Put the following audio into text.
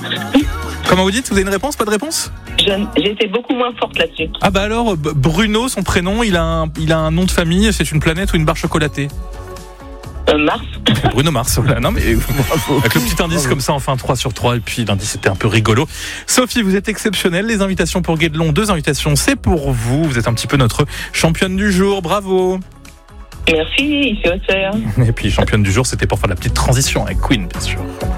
Comment vous dites ? Vous avez une réponse ? Pas de réponse ? J'étais beaucoup moins forte là-dessus. Ah bah alors, Bruno, son prénom, il a un nom de famille, c'est une planète ou une barre chocolatée ? Mars. Bruno Mars, voilà. Non mais avec le petit indice comme ça, enfin 3 sur 3, et puis l'indice était un peu rigolo. Sophie, vous êtes exceptionnelle. Les invitations pour Guédelon, 2 invitations, c'est pour vous. Vous êtes un petit peu notre championne du jour, bravo. Merci, c'est Auxerre. Et puis championne du jour, c'était pour faire la petite transition avec Queen, bien sûr.